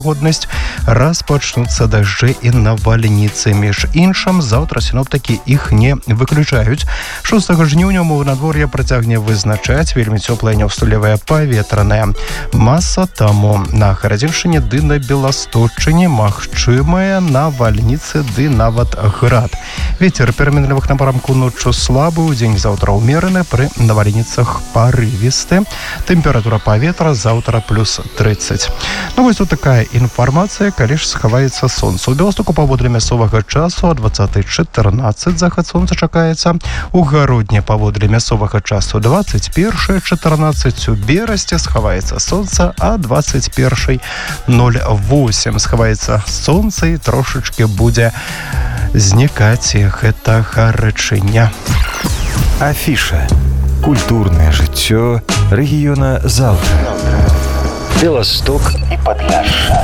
Годнасць распачнуцца дажджы і навальніцы. Між іншым, заўтра сіноптыкі іх не выключаюць. 6 жніўня ўмовы надвор'я працягне вызначаць вельмі цёплае няўстойлівае паветранае. Маса таму на Гарадзіншыне ды на Беласточчыне магчымыя навальніцы ды нават град. Вецер пераменлівых напрамку ноччу слабы, удзень заўтра ўмераны, пры навальніцах парывісты. Тэмпература паветра заўтра плюс 30. Ну вось тут такая інфармацыя, калі ж схаваецца сонца. У Беластоку паводле мясцовага часу о 20:14 захад сонца чакаецца. У Гародні паводле мясцовага часу 21:14. У Берасці схаваецца сонца а 21:08. Схаваецца сонца і трошачкі будзе знікаць гэта гарачыня. Афіша. Культурнае жыццё рэгіёна заўтра. Беласток і Падляшша.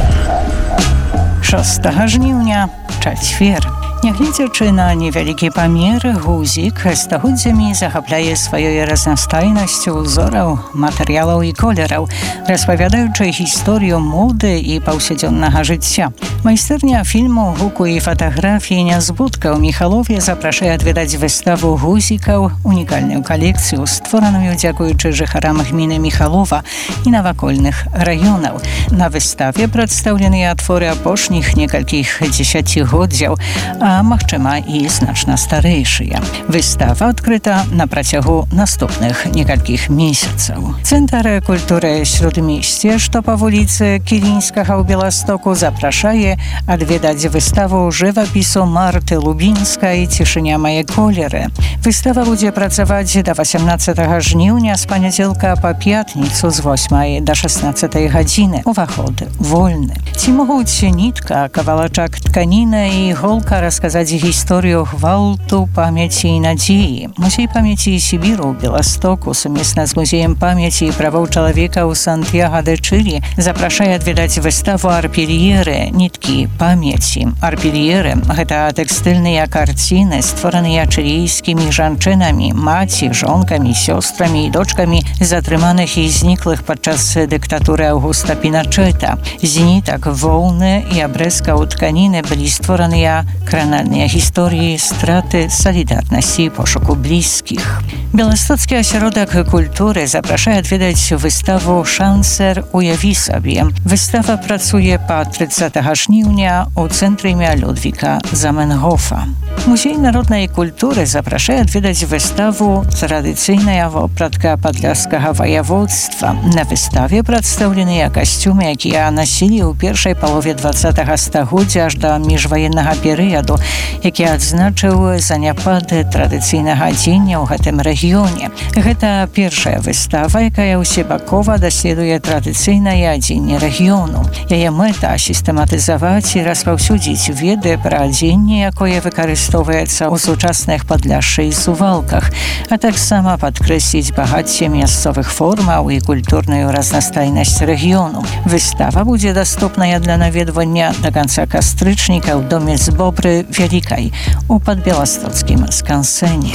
6 жніўня, чацвер. Нягледзячы на невялікі памер, гузік стагоддзямі захапляе сваёй разнастайнасцю узораў, матэрыялаў і колераў, распавядаючы гісторыю моды і паўсядзённага жыцця. Майстэрня фільму, гуку і фатаграфіі «Нязбудка» ў Міхалове запрашае адведаць выставу гузікаў, унікальную калекцыю, створаную дзякуючы жыхарам гміны Міхалова і навакольных раёнаў. На выставе прадстаўленыя творы апошніх некалькіх дзесяцігоддзяў, а магчыма і значна старэйшыя. Выстава адкрыта на працягу наступных некалькіх месяцаў. Цэнтр культуры Śródmieście, што па вуліцы Кілінскага ў Беластоку, запрашае адведаць выставу жывапісу Марты Лубінскай «Цішыня мае колеры». Выстава будзе працаваць да 18 жніўня з панядзелка па пятніцу з 8 да 16 гадзіны. Уваход вольны. Ці могуць нітка, кавалачак тканіна і іголка расказаць гісторыю гвалту, памяці і надзеі. Музей памяці і Сібіру ў Беластоку сумесна з Музеем памяці і правоў чалавека ў Сантьяго-де-Чилі запрашае адведаць выставу арпельеры, ніткі памяці. Арпельеры – гэта тэкстыльныя карціны, створаныя чылійскімі жанчынамі, маці, жонкамі, сёстрамі і дочкамі затрыманых і зніклых падчас дыктатуры Аўгуста Піначэта. З нітак, воўны і абрэзкаў тканіны былі створаныя кранальныя гісторыі страты, салідарнасці і пошуку блізкіх. Беластоцкі асяродак культуры запрашае адведаць выставу «Шансер. Уяві сабе». Выстава працуе па 30 жніўня ў цэнтры імя Людвіка Заменгофа. Музей народнай культуры запрашае адведаць выставу «Традыцыйная вопратка падляшскага ваяводства». На выставе прадстаўленыя касцюмы, якія насілі ў першай палове 20 стагоддзя аж да міжваеннага перыяду, які адзначыў заняпад традыцыйнага адзення ў гэтым рэгіёне. Гэта першая выстава, якая ўсебакова даследуе традыцыйнае адзенне рэгіёну. Яе мэта – сістэматызаваць і распаўсюдзіць веды пра адзенне, якое выкарыстоўваецца ў сучасных Падляшшы і Сувалках, а таксама падкрэсліць багацце мясцовых формаў і культурную разнастайнасць рэгіёну. Выстава будзе даступная для наведвання да канца кастрычніка ў доме з Бобры Вялікай у падбеластоцкім скансэне.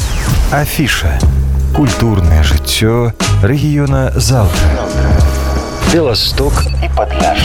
Афіша. Культурнае жыццё рэгіёна заўтра. Беласток і Падляшша.